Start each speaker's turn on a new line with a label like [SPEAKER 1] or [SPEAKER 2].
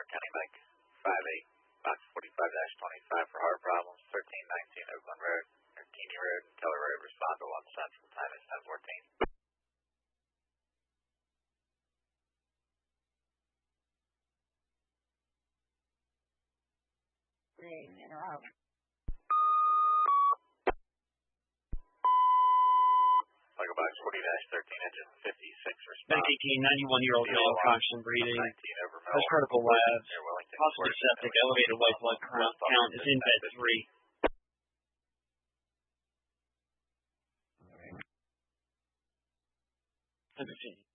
[SPEAKER 1] County Mike 58, box 45-25 for hard problems, 1319 Oakland Road, or Keeney Road, and Keller Road. Respond to 1 Central. Time is 10:14.
[SPEAKER 2] Interrupt.
[SPEAKER 1] Like box 40-13, engine 56, respond.
[SPEAKER 3] Medic 18, 91-year-old male, constant breathing. Post-critical labs. Positive septic, elevated white blood count is in bed 3. 10:15.